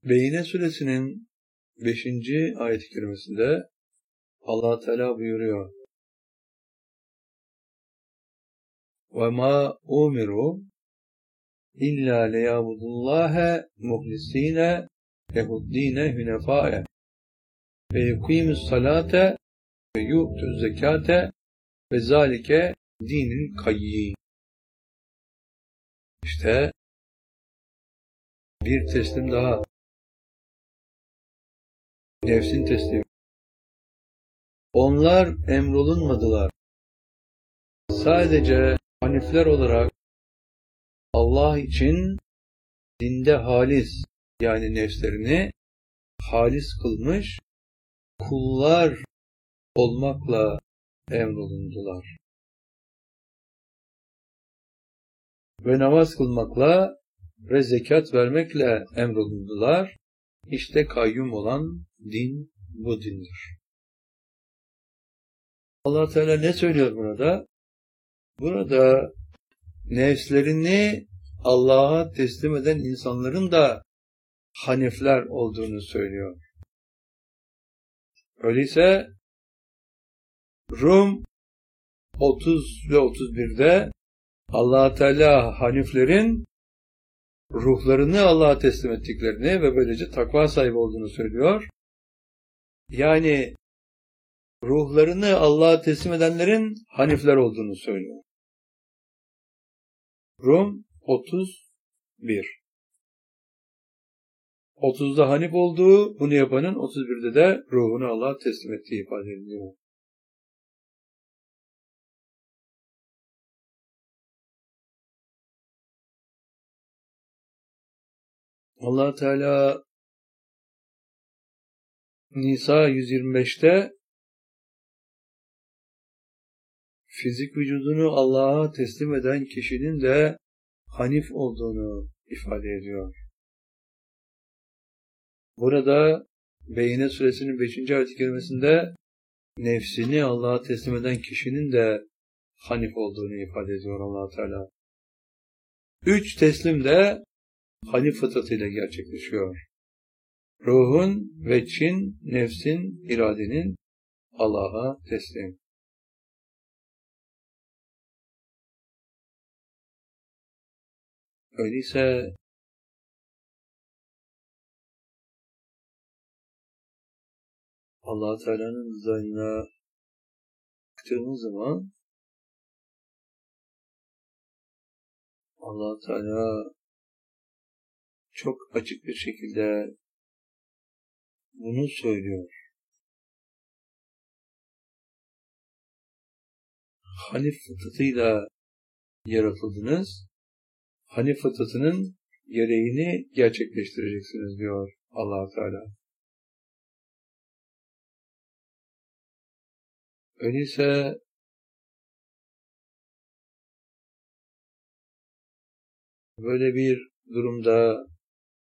Beyyine suresinin 5. ayet-i kerimesinde Allah Teala buyuruyor: وَمَا أُمِرُوا إِلَّا لِيَعْبُدُوا اللّٰهَ مُخْلِصِينَ لَهُ الدِّينَ حُنَفَاءَ وَيُقِيمُوا الصَّلَاةَ وَيُؤْتُوا الزَّكَاةَ وَذَٰلِكَ دِينُ الْقَيِّمِ. İşte bir teslim daha. Nefsin teslimi. Onlar emrolunmadılar. Sadece hanifler olarak Allah için dinde halis, yani nefslerini halis kılmış kullar olmakla emrolundular. Ve namaz kılmakla ve zekat vermekle emrolundular. İşte kayyum olan din bu dindir. Allah Teala ne söylüyor burada? Burada nefslerini Allah'a teslim eden insanların da hanifler olduğunu söylüyor. Öyleyse Rum 30 ve 31'de Allah Teala haniflerin ruhlarını Allah'a teslim ettiklerini ve böylece takva sahibi olduğunu söylüyor. Yani ruhlarını Allah'a teslim edenlerin hanifler olduğunu söylüyor. Rum 31. 30'da hanif olduğu, bunu yapanın 31'de de ruhunu Allah'a teslim ettiği ifade ediliyor. Allah Teala Nisa 125'te fizik vücudunu Allah'a teslim eden kişinin de hanif olduğunu ifade ediyor. Burada Beyyine suresinin 5. ayet-i kerimesinde nefsini Allah'a teslim eden kişinin de hanif olduğunu ifade ediyor Allah Teala. 3 teslim de hanif fıtratıyla gerçekleşiyor. Ruhun, veçin, nefsin, iradenin Allah'a teslim. Öyleyse Allah Teala'nın rızasına baktığımız zaman Allah Teala çok açık bir şekilde bunu söylüyor. Hanif fıtratıyla yaratıldınız. Hanif fıtratının gereğini gerçekleştireceksiniz diyor Allah Teala. Öyleyse böyle bir durumda